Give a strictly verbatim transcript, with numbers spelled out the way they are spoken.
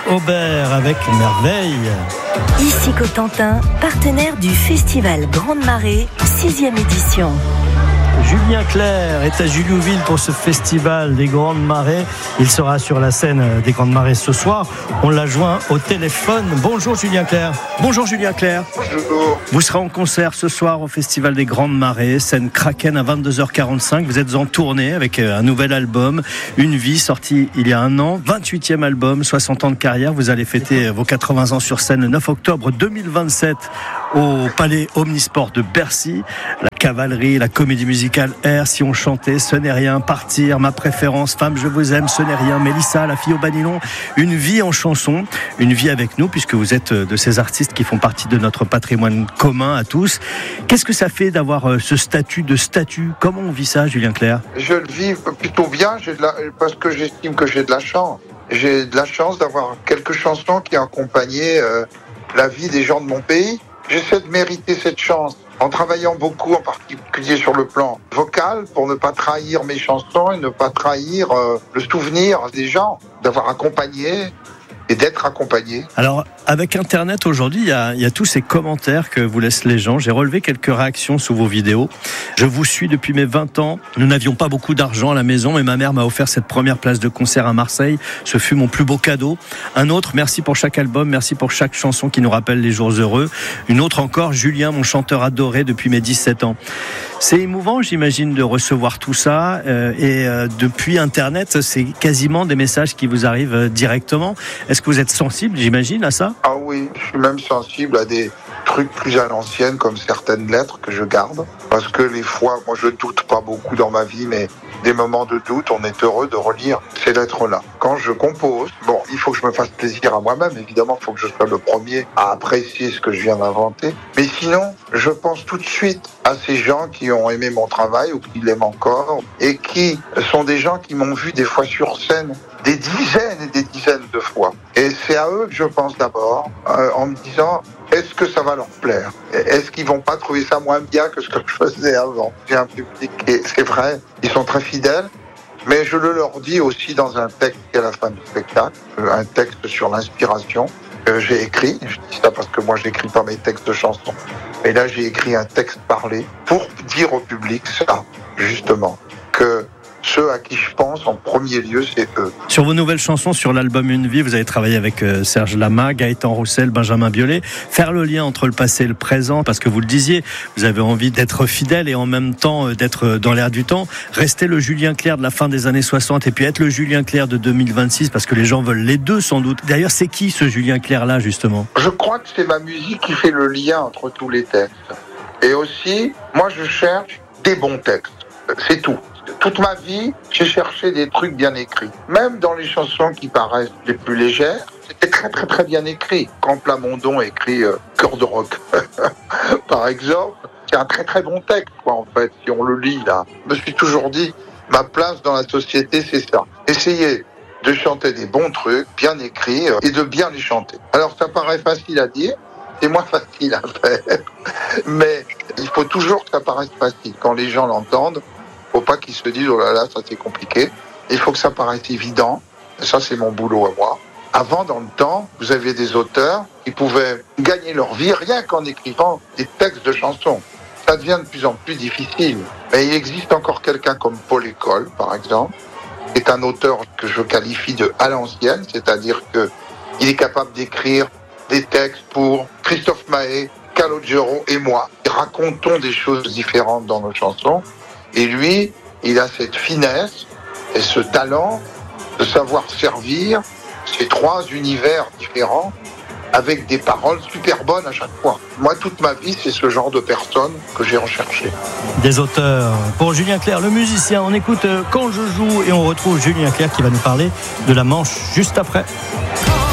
Aubert avec Merveille. Ici Cotentin, partenaire du Festival Grande Marée, sixième édition. Julien Clerc est à Juliouville pour ce festival des Grandes Marées. Il sera sur la scène des Grandes Marées ce soir. On l'a joint au téléphone. Bonjour Julien Clerc. Bonjour Julien Clerc. Bonjour. Vous serez en concert ce soir au festival des Grandes Marées, scène Kraken à vingt-deux heures quarante-cinq. Vous êtes en tournée avec un nouvel album, Une vie, sorti il y a un an. vingt-huitième album, soixante ans de carrière. Vous allez fêter vos quatre-vingts ans sur scène le neuf octobre deux mille vingt-sept au Palais Omnisport de Bercy. La cavalerie, la comédie musicale R, Si on chantait, Ce n'est rien, Partir, Ma préférence, Femme, je vous aime, Ce n'est rien, Mélissa, La fille au banilon, Une vie en chanson, une vie avec nous, puisque vous êtes de ces artistes qui font partie de notre patrimoine commun à tous. Qu'est-ce que ça fait d'avoir ce statut de statut? Comment on vit ça, Julien Clerc? Je le vis plutôt bien, j'ai de la... parce que j'estime que j'ai de la chance. J'ai de la chance d'avoir quelques chansons qui ont accompagné euh, la vie des gens de mon pays. J'essaie de mériter cette chance en travaillant beaucoup, en particulier sur le plan vocal, pour ne pas trahir mes chansons et ne pas trahir euh, le souvenir des gens, d'avoir accompagné et d'être accompagné. Alors, avec Internet aujourd'hui, il y a, il y a tous ces commentaires que vous laissent les gens. J'ai relevé quelques réactions sous vos vidéos. Je vous suis depuis mes vingt ans. Nous n'avions pas beaucoup d'argent à la maison, mais ma mère m'a offert cette première place de concert à Marseille. Ce fut mon plus beau cadeau. Un autre, merci pour chaque album, merci pour chaque chanson qui nous rappelle les jours heureux. Une autre encore, Julien, mon chanteur adoré depuis mes dix-sept ans. C'est émouvant, j'imagine, de recevoir tout ça. Euh, et euh, depuis Internet, c'est quasiment des messages qui vous arrivent euh, directement. Est-ce que vous êtes sensible, j'imagine, à ça? Ah oui, je suis même sensible à des trucs plus à l'ancienne, comme certaines lettres que je garde. Parce que les fois, moi je doute pas beaucoup dans ma vie, mais des moments de doute, on est heureux de relire ces lettres-là. Quand je compose, bon, il faut que je me fasse plaisir à moi-même, évidemment, il faut que je sois le premier à apprécier ce que je viens d'inventer. Mais sinon, je pense tout de suite à ces gens qui ont aimé mon travail ou qui l'aiment encore, et qui sont des gens qui m'ont vu des fois sur scène, des dizaines et des dizaines de fois. Et c'est à eux que je pense d'abord, euh, en me disant, est-ce que ça va leur plaire? Est-ce qu'ils vont pas trouver ça moins bien que ce que je faisais avant? J'ai un public, et c'est vrai, ils sont très fidèles, mais je le leur dis aussi dans un texte à la fin du spectacle, un texte sur l'inspiration que j'ai écrit. Je dis ça parce que moi, j'écris pas mes textes de chansons. Mais là, j'ai écrit un texte parlé pour dire au public ça, justement, que ceux à qui je pense en premier lieu, c'est eux. Sur vos nouvelles chansons, sur l'album Une vie, vous avez travaillé avec euh, Serge Lama, Gaëtan Roussel, Benjamin Biolay. Faire le lien entre le passé et le présent, parce que vous le disiez, vous avez envie d'être fidèle et en même temps euh, d'être dans l'air du temps. Rester le Julien Clerc de la fin des années soixante et puis être le Julien Clerc de deux mille vingt-six, parce que les gens veulent les deux sans doute. D'ailleurs, c'est qui ce Julien Clerc-là, justement? Je crois que c'est ma musique qui fait le lien entre tous les textes. Et aussi, moi, je cherche des bons textes. C'est tout. Toute ma vie, j'ai cherché des trucs bien écrits. Même dans les chansons qui paraissent les plus légères, c'était très très très bien écrit. Quand Plamondon écrit euh, Cœur de rock, par exemple, c'est un très très bon texte, quoi, en fait, si on le lit là. Je me suis toujours dit, ma place dans la société, c'est ça. Essayez de chanter des bons trucs, bien écrits, euh, et de bien les chanter. Alors ça paraît facile à dire, c'est moins facile à faire, mais il faut toujours que ça paraisse facile. Quand les gens l'entendent, faut pas qu'ils se disent, oh là là, ça c'est compliqué. Il faut que ça paraisse évident. Et ça, c'est mon boulot à moi. Avant, dans le temps, vous aviez des auteurs qui pouvaient gagner leur vie rien qu'en écrivant des textes de chansons. Ça devient de plus en plus difficile. Mais il existe encore quelqu'un comme Paul École, par exemple, qui est un auteur que je qualifie de à l'ancienne, c'est-à-dire que il est capable d'écrire des textes pour Christophe Maé, Calogero et moi. Racontons des choses différentes dans nos chansons. Et lui, il a cette finesse et ce talent de savoir servir ces trois univers différents avec des paroles super bonnes à chaque fois. Moi, toute ma vie, c'est ce genre de personne que j'ai recherché. Des auteurs. Pour Julien Clerc, le musicien, on écoute Quand je joue et on retrouve Julien Clerc qui va nous parler de la Manche juste après.